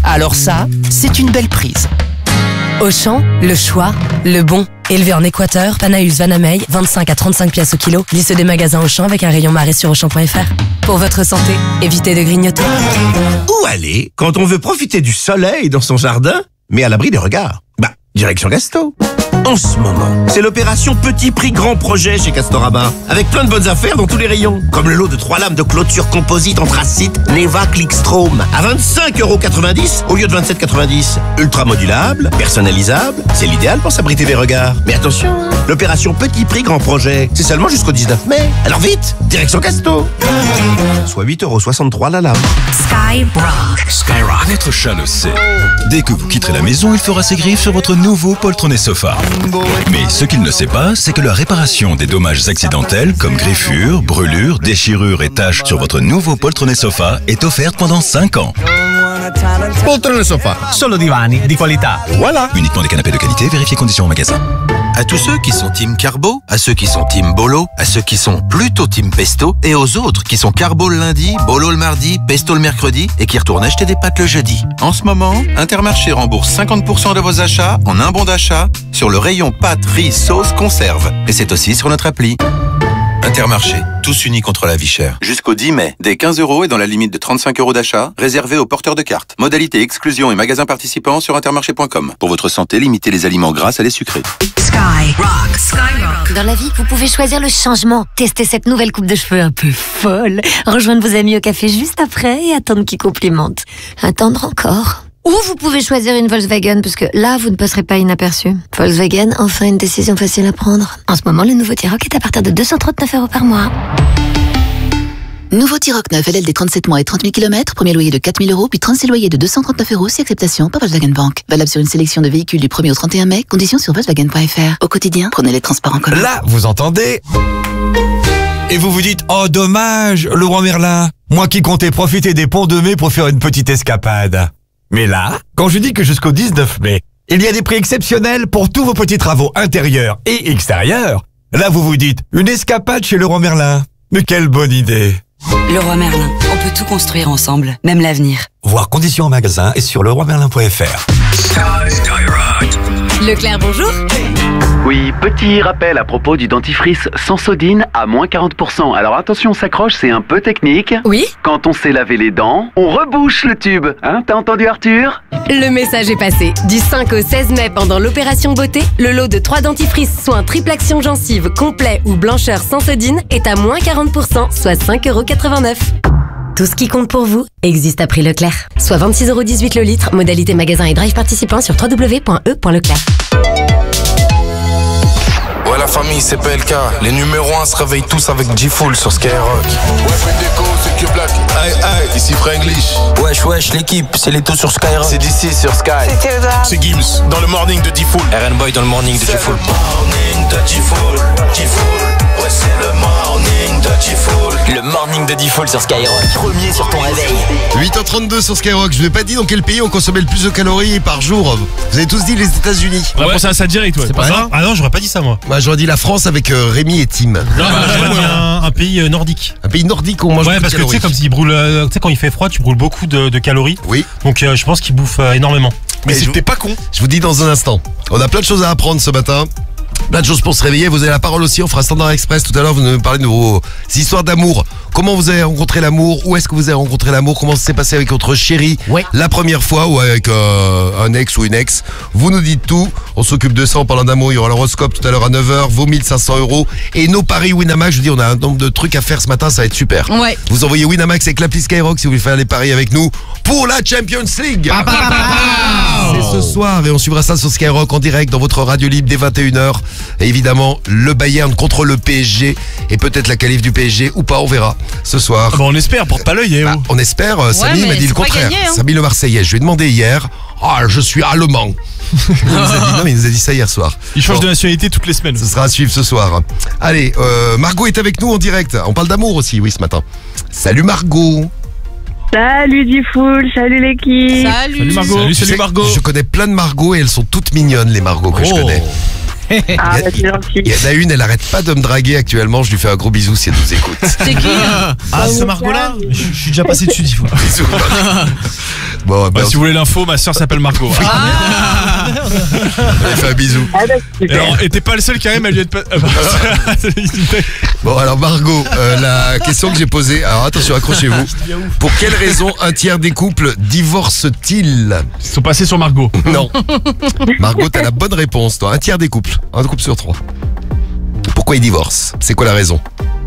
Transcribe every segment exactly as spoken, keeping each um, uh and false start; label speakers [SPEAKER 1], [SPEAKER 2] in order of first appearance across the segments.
[SPEAKER 1] Alors ça, c'est une belle prise.
[SPEAKER 2] Auchan, le choix, le bon. Élevé en Équateur, Panaus Vanamey, vingt-cinq à trente-cinq pièces au kilo. Liste des magasins Auchan avec un rayon marée sur Auchan point F R. Pour votre santé, évitez de grignoter.
[SPEAKER 3] Où aller quand on veut profiter du soleil dans son jardin, mais à l'abri des regards? Bah, direction Gasto. En ce moment, c'est l'opération Petit Prix Grand Projet chez Castorama, avec plein de bonnes affaires dans tous les rayons. Comme le lot de trois lames de clôture composite anthracite Neva Clickstrom à vingt-cinq euros quatre-vingt-dix au lieu de vingt-sept euros quatre-vingt-dix. Ultra modulable, personnalisable, c'est l'idéal pour s'abriter des regards. Mais attention, l'opération Petit Prix Grand Projet, c'est seulement jusqu'au dix-neuf mai. Alors vite, direction Casto. Soit huit euros soixante-trois la lame.
[SPEAKER 4] Skyrock. Skyrock.
[SPEAKER 5] Votre chat le sait. Dès que vous quitterez la maison, il fera ses griffes sur votre nouveau poltronné sofa. Mais ce qu'il ne sait pas, c'est que la réparation des dommages accidentels comme griffures, brûlures, déchirures et taches sur votre nouveau poltronné sofa est offerte pendant cinq ans.
[SPEAKER 6] Poltrone Sofa, solo divani di qualità. Voilà.
[SPEAKER 5] Uniquement des canapés de qualité, vérifiez conditions en magasin.
[SPEAKER 7] À tous ceux qui sont team carbo, à ceux qui sont team bolo, à ceux qui sont plutôt team pesto, et aux autres qui sont carbo le lundi, bolo le mardi, pesto le mercredi, et qui retournent acheter des pâtes le jeudi. En ce moment, Intermarché rembourse cinquante pour cent de vos achats en un bon d'achat sur le rayon pâtes, riz, sauce, conserve. Et c'est aussi sur notre appli. Intermarché, tous unis contre la vie chère. Jusqu'au dix mai, dès quinze euros et dans la limite de trente-cinq euros d'achat, réservé aux porteurs de cartes. Modalité exclusion et magasins participants sur intermarché point com. Pour votre santé, limitez les aliments gras à les sucrés.
[SPEAKER 4] Skyrock. Skyrock.
[SPEAKER 8] Dans la vie, vous pouvez choisir le changement. Testez cette nouvelle coupe de cheveux un peu folle. Rejoindre vos amis au café juste après et attendre qu'ils complimentent. Attendre encore. Ou vous pouvez choisir une Volkswagen, parce que là, vous ne passerez pas inaperçu. Volkswagen, enfin une décision facile à prendre. En ce moment, le nouveau T-Roc est à partir de deux cent trente-neuf euros par mois.
[SPEAKER 9] Nouveau T-Roc neuf, L L D trente-sept mois et trente mille kilomètres, premier loyer de quatre mille euros, puis trente-six loyers de deux cent trente-neuf euros, si acceptation par Volkswagen Bank. Valable sur une sélection de véhicules du premier au trente et un mai, conditions sur Volkswagen point F R. Au quotidien, prenez les transports en commun.
[SPEAKER 6] Là, vous entendez? Et vous vous dites, oh dommage, le roi Merlin. Moi qui comptais profiter des ponts de mai pour faire une petite escapade. Mais là, quand je dis que jusqu'au dix-neuf mai, il y a des prix exceptionnels pour tous vos petits travaux intérieurs et extérieurs, là vous vous dites, une escapade chez Leroy Merlin. Mais quelle bonne idée!
[SPEAKER 2] Leroy Merlin, on peut tout construire ensemble, même l'avenir.
[SPEAKER 6] Voir conditions en magasin et sur leroy merlin point F R.
[SPEAKER 2] Leclerc, bonjour.
[SPEAKER 10] Oui, petit rappel à propos du dentifrice Sensodyne à moins quarante pour cent. Alors attention, on s'accroche, c'est un peu technique.
[SPEAKER 2] Oui.
[SPEAKER 10] Quand on sait laver les dents, on rebouche le tube. Hein, t'as entendu Arthur?
[SPEAKER 2] Le message est passé. Du cinq au seize mai, pendant l'opération beauté, le lot de trois dentifrices soins triple action gencive, complet ou blancheur Sensodyne est à moins quarante pour cent, soit cinq euros quatre-vingt-neuf. Tout ce qui compte pour vous existe à prix Leclerc. Soit vingt-six euros dix-huit le litre, modalité magasin et drive participant sur w w w point e point leclerc.
[SPEAKER 11] Ouais la famille, c'est P L K. Les numéros un se réveillent tous avec G-Full sur Skyrock.
[SPEAKER 12] Ouais, Déco, c'est que Black. Aïe, aïe, ici Franglish.
[SPEAKER 13] Wesh, wesh, l'équipe, c'est les taux sur Skyrock.
[SPEAKER 11] C'est d'ici sur Sky.
[SPEAKER 12] C'est Gims, dans le morning de D-Full.
[SPEAKER 13] R N Boy dans le morning de G-Full.
[SPEAKER 11] Morning de G-Full, G-Full. Ouais, c'est le morning de G-Full.
[SPEAKER 13] Le morning de D-Full sur Skyrock. Premier sur ton réveil.
[SPEAKER 14] huit heures trente-deux sur Skyrock. Je vous ai pas dit dans quel pays on consommait le plus de calories par jour. Vous avez tous dit les États-Unis.
[SPEAKER 15] On a pensé à ça direct, ouais.
[SPEAKER 14] C'est pas ça?
[SPEAKER 15] Ah non, j'aurais pas dit ça, moi.
[SPEAKER 14] Bah, j'aurais dit la France avec euh, Rémi et Tim.
[SPEAKER 15] Non, j'aurais dit un, un pays euh, nordique.
[SPEAKER 14] Un pays nordique où on mange
[SPEAKER 15] ouais,
[SPEAKER 14] beaucoup
[SPEAKER 15] parce
[SPEAKER 14] de
[SPEAKER 15] que tu
[SPEAKER 14] calories.
[SPEAKER 15] sais, comme s'il brûle, euh, tu sais, quand il fait froid, tu brûles beaucoup de, de calories.
[SPEAKER 14] Oui.
[SPEAKER 15] Donc, euh, je pense qu'il bouffe euh, énormément.
[SPEAKER 14] Mais c'était pas con. Je vous dis dans un instant. On a plein de choses à apprendre ce matin. Plein de choses pour se réveiller. Vous avez la parole aussi. On fera Standard Express tout à l'heure. Vous nous parlez de vos histoires d'amour. Comment vous avez rencontré l'amour? Où est-ce que vous avez rencontré l'amour? Comment ça s'est passé avec votre chérie?
[SPEAKER 1] Ouais.
[SPEAKER 14] La première fois ou avec euh, un ex ou une ex? Vous nous dites tout. On s'occupe de ça en parlant d'amour. Il y aura l'horoscope tout à l'heure à neuf heures. Vos mille cinq cents euros. Et nos paris Winamax. Je vous dis, on a un nombre de trucs à faire ce matin. Ça va être super.
[SPEAKER 2] Ouais.
[SPEAKER 14] Vous envoyez Winamax avec l'appli Skyrock si vous voulez faire les paris avec nous pour la Champions League.
[SPEAKER 1] Pa, pa, pa, pa.
[SPEAKER 14] C'est ce soir et on suivra ça sur Skyrock en direct dans votre radio libre dès vingt et une heures. Et évidemment, le Bayern contre le P S G et peut-être la qualif du P S G ou pas, on verra ce soir.
[SPEAKER 15] Ah bah on espère, porte pas l'œil, eh
[SPEAKER 14] bah, on espère, euh, Samy
[SPEAKER 2] ouais,
[SPEAKER 14] m'a dit le contraire.
[SPEAKER 2] Gagné, hein.
[SPEAKER 14] Samy le Marseillais, je lui ai demandé hier, ah je suis allemand. il nous a dit, non mais il nous a dit ça hier soir.
[SPEAKER 15] Il change
[SPEAKER 14] bon,
[SPEAKER 15] de nationalité toutes les semaines.
[SPEAKER 14] Ce sera à suivre ce soir. Allez, euh, Margot est avec nous en direct. On parle d'amour aussi, oui, ce matin. Salut Margot.
[SPEAKER 16] Salut D-Full, salut l'équipe.
[SPEAKER 2] Salut.
[SPEAKER 15] Salut Margot. Salut, salut Margot.
[SPEAKER 14] Je connais plein de Margot et elles sont toutes mignonnes les Margot que
[SPEAKER 15] oh.
[SPEAKER 14] je connais.
[SPEAKER 16] Ah, bah, c'est gentil.
[SPEAKER 14] Il y en a une, elle arrête pas de me draguer actuellement. Je lui fais un gros bisou si elle nous écoute.
[SPEAKER 17] C'est qui?
[SPEAKER 18] Ah, c'est Margot-là. Je je suis déjà passé dessus dix fois.
[SPEAKER 14] Bisous. Bon,
[SPEAKER 15] Bah,
[SPEAKER 14] ben,
[SPEAKER 15] si vous voulez l'info, ma soeur s'appelle Margot.
[SPEAKER 17] Ah,
[SPEAKER 14] on lui fait un bisou.
[SPEAKER 16] Ah, bah,
[SPEAKER 15] Et
[SPEAKER 16] super.
[SPEAKER 15] alors, et t'es pas le seul, Karim, elle lui est pas. Ah, bah,
[SPEAKER 14] Bon, alors Margot, euh, la question que j'ai posée. Alors attention, accrochez-vous. Pour quelle raison un tiers des couples divorcent-ils?
[SPEAKER 15] Ils sont passés sur Margot.
[SPEAKER 14] Non. Margot, t'as la bonne réponse, toi. Un tiers des couples. Un couple sur trois. Pourquoi ils divorcent? C'est quoi la raison?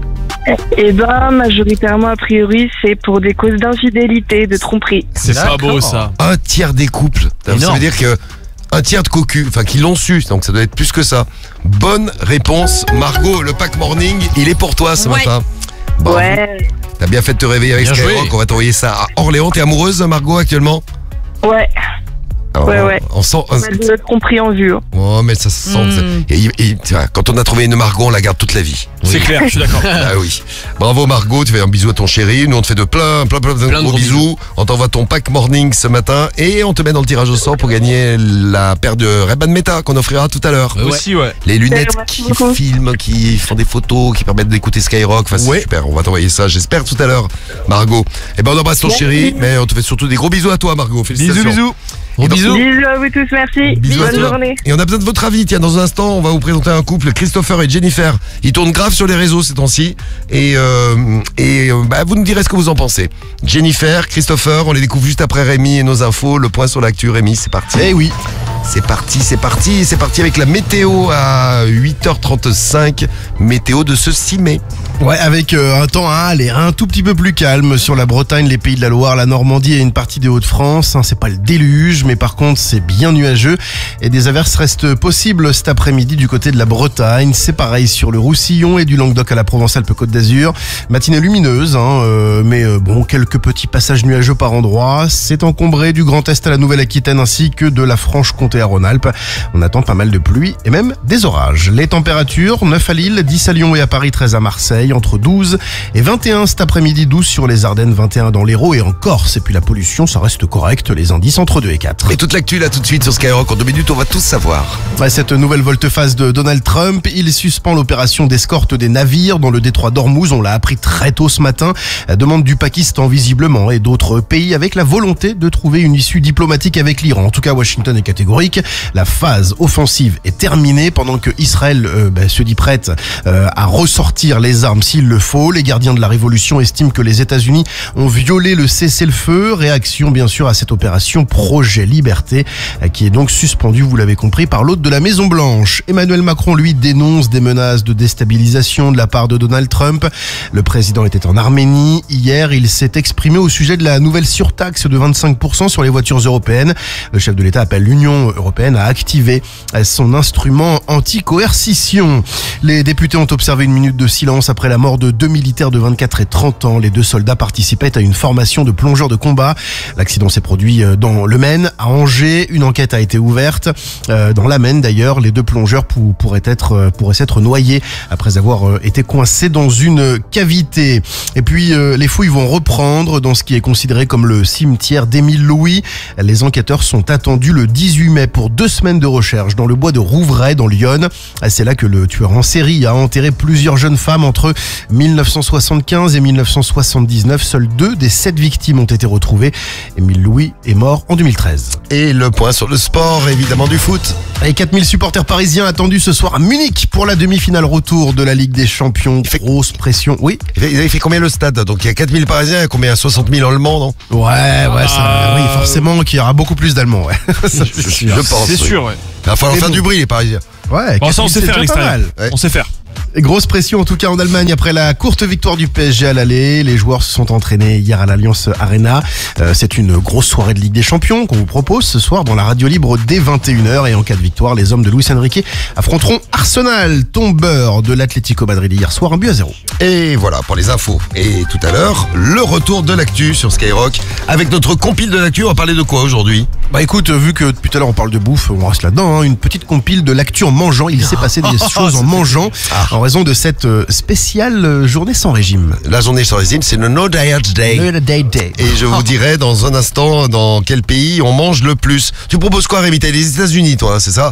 [SPEAKER 16] Eh ben, majoritairement, a priori, c'est pour des causes d'infidélité, de tromperie.
[SPEAKER 15] C'est pas beau, ça.
[SPEAKER 14] Un tiers des couples. Ça
[SPEAKER 18] Énorme.
[SPEAKER 14] veut dire que un tiers de cocus, enfin qui l'ont su, donc ça doit être plus que ça. Bonne réponse, Margot. Le pack morning, il est pour toi ce
[SPEAKER 17] Ouais.
[SPEAKER 14] matin. Bravo.
[SPEAKER 16] Ouais,
[SPEAKER 14] T'as bien fait de te réveiller avec
[SPEAKER 15] Bien
[SPEAKER 14] Skyrock.
[SPEAKER 15] joué.
[SPEAKER 14] On va t'envoyer ça à Orléans. T'es amoureuse, Margot, actuellement?
[SPEAKER 16] ouais.
[SPEAKER 14] Alors,
[SPEAKER 16] Ouais, ouais.
[SPEAKER 14] On sent.
[SPEAKER 16] Pas de tromperie en vue. hein.
[SPEAKER 14] Oh, mais ça se sent.
[SPEAKER 17] Mm.
[SPEAKER 14] Et, et, tu vois, quand on a trouvé une Margot, on la garde toute la vie.
[SPEAKER 15] C'est clair, je suis d'accord.
[SPEAKER 14] Ah oui. Bravo Margot, tu fais un bisou à ton chéri. Nous on te fait de plein, plein, plein, plein de gros, bisous. On t'envoie ton pack morning ce matin et on te met dans le tirage au sort pour gagner la paire de Ray-Ban Meta qu'on offrira tout à l'heure.
[SPEAKER 15] Aussi, ouais.
[SPEAKER 14] Les lunettes
[SPEAKER 16] Merci
[SPEAKER 14] qui
[SPEAKER 16] beaucoup.
[SPEAKER 14] filment, qui font des photos, qui permettent d'écouter Skyrock. Enfin, c'est super. On va t'envoyer ça, j'espère, tout à l'heure, Margot. Et ben on embrasse ton
[SPEAKER 16] Merci.
[SPEAKER 14] chéri, mais on te fait surtout des gros bisous à toi, Margot. Félicitations.
[SPEAKER 15] Bisous, bisous.
[SPEAKER 14] Et dans-
[SPEAKER 18] bisous.
[SPEAKER 16] Bisous à vous tous, merci.
[SPEAKER 14] Bisous à
[SPEAKER 16] Bonne
[SPEAKER 14] toi.
[SPEAKER 16] journée.
[SPEAKER 14] Et on a besoin de votre avis. Tiens, dans un instant, on va vous présenter un couple, Christopher et Jennifer. Ils tournent grave sur les réseaux ces temps-ci. Et, euh, et euh, bah, vous nous direz ce que vous en pensez. Jennifer, Christopher, on les découvre juste après Rémi et nos infos. Le point sur l'actu, Rémi, c'est parti.
[SPEAKER 18] Eh oui.
[SPEAKER 14] C'est parti, c'est parti. C'est parti avec la météo à huit heures trente-cinq. Météo de ce six mai.
[SPEAKER 18] Ouais, avec euh, un temps à aller un tout petit peu plus calme sur la Bretagne, les Pays de la Loire, la Normandie et une partie des Hauts-de-France. Hein, c'est pas le déluge, mais par contre c'est bien nuageux et des averses restent possibles cet après-midi du côté de la Bretagne. C'est pareil sur le Roussillon et du Languedoc à la Provence-Alpes-Côte d'Azur. Matinée lumineuse, hein, euh, mais euh, bon, quelques petits passages nuageux par endroits. C'est encombré du Grand Est à la Nouvelle-Aquitaine ainsi que de la Franche-Comté à Rhône-Alpes. On attend pas mal de pluie et même des orages. Les températures, neuf à Lille, dix à Lyon et à Paris, treize à Marseille, entre douze et vingt et un cet après-midi, douze sur les Ardennes, vingt et un dans l'Hérault et en Corse. Et puis la pollution, ça reste correct, les indices entre deux et quatre.
[SPEAKER 14] Et toute l'actu là tout de suite sur Skyrock. En deux minutes, on va tous savoir.
[SPEAKER 18] Ouais, cette nouvelle volte-face de Donald Trump, il suspend l'opération d'escorte des navires dans le détroit d'Ormuz. On l'a appris très tôt ce matin. La demande du Pakistan visiblement et d'autres pays avec la volonté de trouver une issue diplomatique avec l'Iran. En tout cas, Washington est catégorique. La phase offensive est terminée pendant que Israël euh, bah, se dit prête euh, à ressortir les armes s'il le faut. Les gardiens de la révolution estiment que les États-Unis ont violé le cessez-le-feu. Réaction bien sûr à cette opération Projet Liberté euh, qui est donc suspendue, vous l'avez compris, par l'hôte de la Maison-Blanche. Emmanuel Macron, lui, dénonce des menaces de déstabilisation de la part de Donald Trump. Le président était en Arménie. Hier, il s'est exprimé au sujet de la nouvelle surtaxe de vingt-cinq pour cent sur les voitures européennes. Le chef de l'État appelle l'Union européenne à activer son instrument anti-coercition. Les députés ont observé une minute de silence après la mort de deux militaires de vingt-quatre et trente ans. Les deux soldats participaient à une formation de plongeurs de combat. L'accident s'est produit dans le Maine, à Angers. Une enquête a été ouverte. Euh, dans la Maine d'ailleurs, les deux plongeurs pour, pourraient être pourraient s'être noyés après avoir été coincés dans une cavité. Et puis euh, les fouilles vont reprendre dans ce qui est considéré comme le cimetière d'Émile Louis. Les enquêteurs sont attendus le dix-huit mai pour deux semaines de recherche dans le bois de Rouvray dans l'Yonne. C'est là que le tueur en série a enterré plusieurs jeunes femmes entre mille neuf cent soixante-quinze et mille neuf cent soixante-dix-neuf. Seules deux des sept victimes ont été retrouvées. Émile Louis est mort en deux mille treize.
[SPEAKER 14] Et le point sur le sport, évidemment du foot.
[SPEAKER 18] Et quatre mille supporters parisiens attendus ce soir à Munich pour la demi-finale retour de la Ligue des Champions. Grosse pression, oui.
[SPEAKER 14] Ils avaient fait combien le stade? Donc il y a quatre mille Parisiens, il y a combien? soixante mille Allemands, non?
[SPEAKER 18] Ouais, ouais, ça, oui, forcément qu'il y aura beaucoup plus d'Allemands, ouais. Ça,
[SPEAKER 14] je, je, je pense.
[SPEAKER 15] C'est
[SPEAKER 14] oui.
[SPEAKER 15] sûr, ouais.
[SPEAKER 14] Il va falloir
[SPEAKER 18] Mais
[SPEAKER 14] faire
[SPEAKER 18] bon.
[SPEAKER 14] du bruit, les Parisiens.
[SPEAKER 18] Ouais,
[SPEAKER 15] Bon, ça, on
[SPEAKER 18] quatre mille,
[SPEAKER 15] sait
[SPEAKER 18] c'est
[SPEAKER 15] faire à
[SPEAKER 18] déjà pas
[SPEAKER 15] l'extérieur.
[SPEAKER 18] mal.
[SPEAKER 15] On sait faire.
[SPEAKER 18] Et grosse pression en tout cas en Allemagne après la courte victoire du P S G à l'aller. Les joueurs se sont entraînés hier à l'Allianz Arena. Euh, c'est une grosse soirée de Ligue des Champions qu'on vous propose ce soir dans la radio libre dès vingt et une heures. Et en cas de victoire, les hommes de Luis Enrique affronteront Arsenal, tombeur de l'Atlético Madrid hier soir, un but à zéro.
[SPEAKER 14] Et voilà pour les infos. Et tout à l'heure, le retour de l'actu sur Skyrock. Avec notre compile de l'actu, on va parler de quoi aujourd'hui?
[SPEAKER 18] Bah écoute, vu que depuis tout à l'heure on parle de bouffe, on reste là-dedans, hein, une petite compile de l'actu en mangeant. Il s'est passé des choses en mangeant en raison de cette euh, spéciale euh, journée sans régime.
[SPEAKER 14] La journée sans régime, c'est le No Diet Day.
[SPEAKER 18] Le Day Day.
[SPEAKER 14] Et je vous dirai dans un instant dans quel pays on mange le plus. Tu proposes quoi, Rémi? T'es les États-Unis, toi, c'est ça?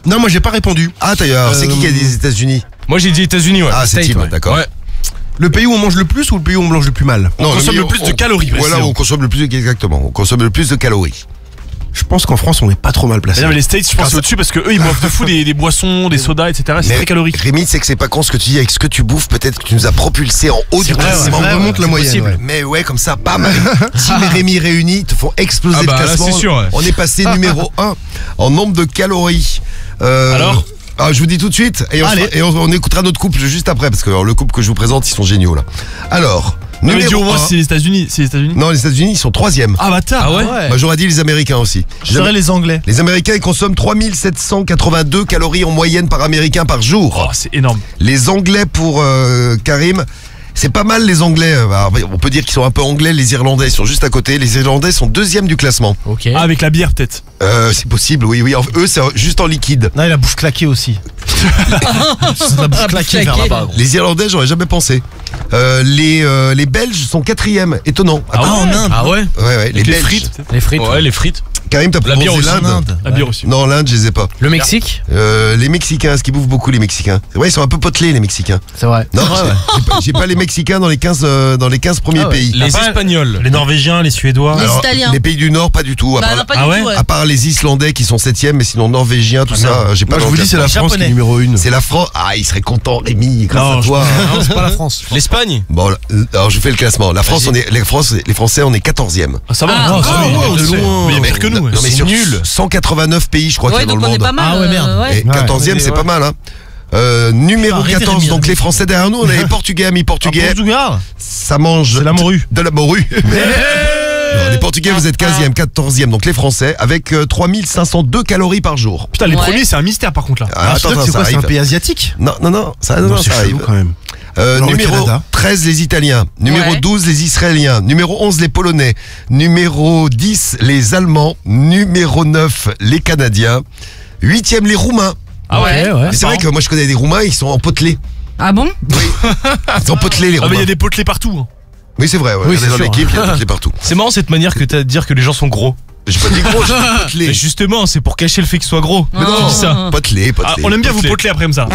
[SPEAKER 18] Non, moi j'ai pas répondu.
[SPEAKER 14] Ah, t'as, alors, c'est qui qui a dit les États-Unis?
[SPEAKER 17] Moi j'ai dit États-Unis, ouais.
[SPEAKER 14] Ah, c'est
[SPEAKER 17] States,
[SPEAKER 14] Tim,
[SPEAKER 17] ouais.
[SPEAKER 14] d'accord.
[SPEAKER 17] Ouais.
[SPEAKER 18] Le pays où on mange le plus ou le pays où on mange le plus mal?
[SPEAKER 15] On consomme le plus de calories,
[SPEAKER 14] Voilà,
[SPEAKER 15] précisément.
[SPEAKER 14] on consomme le plus, exactement. On consomme le plus de calories.
[SPEAKER 18] Je pense qu'en France on est pas trop mal placé.
[SPEAKER 15] Mais non, mais les States, je pense
[SPEAKER 14] ça-
[SPEAKER 15] au-dessus parce que eux ils boivent de fou des, des boissons, des sodas, et cetera. C'est
[SPEAKER 14] Mais
[SPEAKER 15] très calorique.
[SPEAKER 14] Rémi, c'est que c'est pas con ce que tu dis avec ce que tu bouffes. Peut-être que tu nous as propulsé en haut
[SPEAKER 18] C'est
[SPEAKER 14] du
[SPEAKER 18] vrai,
[SPEAKER 14] classement.
[SPEAKER 18] ouais, on remonte la
[SPEAKER 14] C'est
[SPEAKER 18] moyenne,
[SPEAKER 14] possible.
[SPEAKER 18] ouais.
[SPEAKER 14] Mais ouais, comme ça, bam. Tim et Rémi réunis te font exploser
[SPEAKER 17] Ah bah,
[SPEAKER 14] le
[SPEAKER 17] là,
[SPEAKER 14] classement.
[SPEAKER 17] c'est sûr, ouais.
[SPEAKER 14] On est passé numéro un en nombre de calories. Euh,
[SPEAKER 15] Alors
[SPEAKER 14] ah, je vous dis tout de suite et, on,
[SPEAKER 18] Allez.
[SPEAKER 14] et on, on écoutera notre couple juste après parce que alors, le couple que je vous présente ils sont géniaux là. Alors
[SPEAKER 15] Non, mais dis
[SPEAKER 14] numéro
[SPEAKER 15] au moins
[SPEAKER 14] un.
[SPEAKER 15] si c'est les États-Unis. C'est les États-Unis.
[SPEAKER 14] Non, les États-Unis ils sont troisième.
[SPEAKER 15] Ah bâtard.
[SPEAKER 17] Ah ouais,
[SPEAKER 14] Bah, j'aurais dit les Américains aussi.
[SPEAKER 18] Je dirais les Anglais.
[SPEAKER 14] Les Américains ils consomment trois mille sept cent quatre-vingt-deux calories en moyenne par Américain par jour.
[SPEAKER 15] Oh, c'est énorme.
[SPEAKER 14] Les Anglais pour euh, Karim, c'est pas mal les Anglais. Alors, on peut dire qu'ils sont un peu anglais. Les Irlandais ils sont juste à côté. Les Irlandais sont deuxième du classement.
[SPEAKER 17] Ok.
[SPEAKER 15] Ah, avec la bière peut-être.
[SPEAKER 14] Euh, c'est possible, oui, oui. Alors, eux c'est juste en liquide.
[SPEAKER 18] Non, il a la bouche claquée aussi. la bouche claquée vers là-bas. gros.
[SPEAKER 14] Les Irlandais, j'aurais jamais pensé. Euh, les euh, les Belges sont quatrième, étonnant.
[SPEAKER 15] Ah ouais, en Inde.
[SPEAKER 17] Ah ouais.
[SPEAKER 14] Ouais, ouais. Les,
[SPEAKER 15] Avec les
[SPEAKER 14] Belges.
[SPEAKER 15] frites. peut-être.
[SPEAKER 17] Les frites. Ouais, les frites.
[SPEAKER 14] Karim, t'as
[SPEAKER 17] La bière
[SPEAKER 14] proposé
[SPEAKER 17] aussi.
[SPEAKER 14] l'Inde.
[SPEAKER 15] La bière aussi.
[SPEAKER 14] Non, l'Inde, je les ai pas.
[SPEAKER 17] Le Mexique.
[SPEAKER 14] Euh, les Mexicains, est-ce qu'ils bouffent beaucoup les Mexicains? Ouais, ils sont un peu potelés les Mexicains.
[SPEAKER 17] C'est vrai.
[SPEAKER 14] Non, j'ai- j'ai pas- j'ai pas les Mexicains dans les quinze euh, dans les quinze premiers
[SPEAKER 17] Ah ouais.
[SPEAKER 14] pays.
[SPEAKER 17] Les Espagnols.
[SPEAKER 19] Les Norvégiens, les Suédois.
[SPEAKER 20] Les
[SPEAKER 14] Alors,
[SPEAKER 20] Italiens.
[SPEAKER 14] les pays du Nord, pas du tout. À,
[SPEAKER 20] Bah
[SPEAKER 14] part,
[SPEAKER 20] non, pas
[SPEAKER 19] Ah
[SPEAKER 20] du
[SPEAKER 19] ouais
[SPEAKER 20] tout, ouais.
[SPEAKER 14] à part les Islandais qui sont septième, mais sinon Norvégiens, tout ça, euh, j'ai pas
[SPEAKER 18] Moi je
[SPEAKER 14] dans
[SPEAKER 18] vous
[SPEAKER 14] le
[SPEAKER 18] dis c'est la
[SPEAKER 14] classement.
[SPEAKER 18] France qui est numéro une.
[SPEAKER 14] C'est la France. Ah, il serait content, Rémi, grâce
[SPEAKER 15] Non,
[SPEAKER 14] à
[SPEAKER 15] je
[SPEAKER 14] toi.
[SPEAKER 17] Non, c'est pas la France. L'Espagne.
[SPEAKER 14] Bon, là, alors je fais le classement. La France, on est, les, France, les Français, on est quatorzième.
[SPEAKER 15] Ah, ça va.
[SPEAKER 20] Ah,
[SPEAKER 15] non,
[SPEAKER 20] ah,
[SPEAKER 15] ça va,
[SPEAKER 18] ouais,
[SPEAKER 15] il y a
[SPEAKER 18] on est
[SPEAKER 15] pire.
[SPEAKER 18] loin.
[SPEAKER 15] Mais il y a pire que nous.
[SPEAKER 14] Non, mais
[SPEAKER 15] C'est
[SPEAKER 14] sur
[SPEAKER 15] nul.
[SPEAKER 14] cent quatre-vingt-neuf pays, je crois
[SPEAKER 20] Ouais,
[SPEAKER 14] qu'il y a dans
[SPEAKER 20] donc
[SPEAKER 14] le
[SPEAKER 20] on est
[SPEAKER 14] monde.
[SPEAKER 20] pas mal.
[SPEAKER 17] Ah ouais, merde.
[SPEAKER 20] euh, ouais.
[SPEAKER 14] Et quatorzième, c'est pas mal, hein. Euh, numéro
[SPEAKER 19] Arrêtez,
[SPEAKER 14] quatorze,
[SPEAKER 19] Rémi,
[SPEAKER 14] donc
[SPEAKER 19] Rémi.
[SPEAKER 14] les Français derrière nous, on a les Portugais, amis portugais.
[SPEAKER 18] Portugal.
[SPEAKER 14] Ça mange
[SPEAKER 18] C'est la morue.
[SPEAKER 14] de la morue. Non, les Portugais, vous êtes quinzième, quatorzième, donc les Français, avec euh, trois mille cinq cent deux calories par jour.
[SPEAKER 15] Putain, les
[SPEAKER 20] Ouais.
[SPEAKER 15] premiers, c'est un mystère par contre là.
[SPEAKER 14] Ah,
[SPEAKER 18] Ah, c'est quoi,
[SPEAKER 14] ça
[SPEAKER 18] c'est un
[SPEAKER 14] arrive.
[SPEAKER 18] pays asiatique?
[SPEAKER 14] Non, non, non, ça, non,
[SPEAKER 18] Non,
[SPEAKER 14] non,
[SPEAKER 18] c'est
[SPEAKER 14] ça
[SPEAKER 18] chelou
[SPEAKER 14] arrive.
[SPEAKER 18] quand même.
[SPEAKER 14] Euh,
[SPEAKER 18] Alors, le
[SPEAKER 14] numéro
[SPEAKER 18] Canada.
[SPEAKER 14] treize, les Italiens. Numéro
[SPEAKER 20] Ouais.
[SPEAKER 14] douze, les Israéliens. Numéro onze, les Polonais. Numéro dix, les Allemands. Numéro neuf, les Canadiens. Huitième, les Roumains.
[SPEAKER 15] Ah ouais.
[SPEAKER 17] ouais.
[SPEAKER 14] C'est vrai que moi je connais des Roumains, ils sont empotelés.
[SPEAKER 20] Ah bon?
[SPEAKER 14] Ils sont empotelés les
[SPEAKER 15] Ah, mais il
[SPEAKER 14] Roumains.
[SPEAKER 15] y a des potelés partout. hein.
[SPEAKER 14] Oui, c'est vrai, ouais.
[SPEAKER 17] Oui,
[SPEAKER 14] Regardez
[SPEAKER 17] c'est
[SPEAKER 14] dans
[SPEAKER 17] sûr.
[SPEAKER 14] l'équipe, il y a potelés partout.
[SPEAKER 19] C'est marrant cette manière que t'as de dire que les gens sont gros.
[SPEAKER 14] J'ai pas dit gros, j'ai dit potelés.
[SPEAKER 19] Mais justement, c'est pour cacher le fait qu'ils soient gros.
[SPEAKER 14] Mais non,
[SPEAKER 19] Tu dis ça.
[SPEAKER 14] potelés, potelés.
[SPEAKER 15] Ah, on aime bien vous
[SPEAKER 19] potelés.
[SPEAKER 15] poteler après comme ça.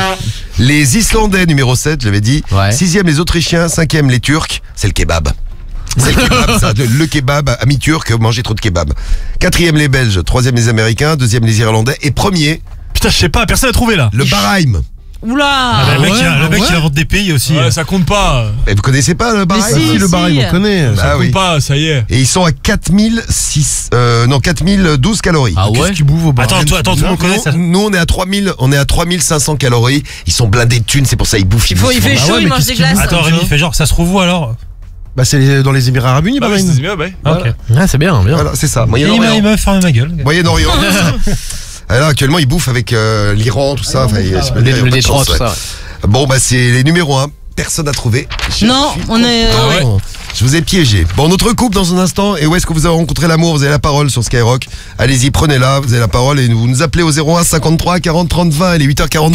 [SPEAKER 14] Les Islandais, numéro sept, je l'avais dit.
[SPEAKER 17] Ouais.
[SPEAKER 14] Sixième, les Autrichiens. Cinquième, les Turcs. C'est le kebab. C'est le kebab, ça. Le, le kebab, ami turc, manger trop de kebab. Quatrième, les Belges. Troisième, les Américains. Deuxième, les Irlandais. Et premier,
[SPEAKER 15] Putain, je sais pas, personne n'a trouvé là.
[SPEAKER 14] le Bahreïn.
[SPEAKER 20] Oula.
[SPEAKER 19] Ah bah, le mec, il a- le mec, il invente des pays aussi.
[SPEAKER 15] Ouais, ça compte pas.
[SPEAKER 14] Et vous connaissez pas le Bahreïn?
[SPEAKER 20] si,
[SPEAKER 18] Si, le
[SPEAKER 20] si.
[SPEAKER 18] Bahreïn, on connaît.
[SPEAKER 14] Bah
[SPEAKER 15] Ça compte
[SPEAKER 14] oui.
[SPEAKER 15] pas, ça y est.
[SPEAKER 14] Et ils sont à quatre mille six, euh, non, quatre mille douze calories.
[SPEAKER 17] Ah ouais.
[SPEAKER 18] Qu'est-ce qu'ils bouffent au Bahreïn?
[SPEAKER 19] Attends, toi, attends, tout le monde connaît ça.
[SPEAKER 14] Nous, on est à trois mille, on est à trois mille cinq cents calories. Ils sont blindés de thunes, c'est pour ça ils bouffent. Ils
[SPEAKER 20] Il faut,
[SPEAKER 14] bouffent.
[SPEAKER 20] il fait
[SPEAKER 18] Ah
[SPEAKER 20] chaud,
[SPEAKER 18] ouais,
[SPEAKER 20] il
[SPEAKER 18] mais
[SPEAKER 20] mange
[SPEAKER 18] qu'est-ce
[SPEAKER 20] des
[SPEAKER 18] qu'il
[SPEAKER 20] glaces.
[SPEAKER 18] bouffe
[SPEAKER 19] Attends, Rémi, fais genre, ça se trouve où alors?
[SPEAKER 18] Bah c'est les- dans les Émirats Arabes Unis,
[SPEAKER 15] Bah, ouais,
[SPEAKER 18] Bahreïn.
[SPEAKER 15] c'est mieux, ouais.
[SPEAKER 19] Ah, ok.
[SPEAKER 17] Ah, c'est bien, bien.
[SPEAKER 14] Voilà, c'est ça.
[SPEAKER 19] Il m'a- il
[SPEAKER 14] Moyen-Orient.
[SPEAKER 19] m'a fermé ma gueule.
[SPEAKER 14] Moyen-Orient. Alors, actuellement, ils bouffent avec euh, l'Iran, tout ça. Enfin, il y a- je peux
[SPEAKER 17] Le
[SPEAKER 14] dire, il y a
[SPEAKER 17] le
[SPEAKER 14] pas de
[SPEAKER 17] détroit,
[SPEAKER 14] chance,
[SPEAKER 17] tout
[SPEAKER 14] ouais.
[SPEAKER 17] ça.
[SPEAKER 14] Bon, bah, c'est les numéros un. Personne n'a trouvé. Je
[SPEAKER 20] Non,
[SPEAKER 14] suis
[SPEAKER 20] on est.
[SPEAKER 14] content.
[SPEAKER 20] ouais.
[SPEAKER 14] Je vous ai piégé. Bon, notre couple dans un instant. Et où est-ce que vous avez rencontré l'amour? Vous avez la parole sur Skyrock. Allez-y, prenez-la. Vous avez la parole et vous nous appelez au zéro un cinquante-trois quarante trente vingt. Il est huit heures quarante.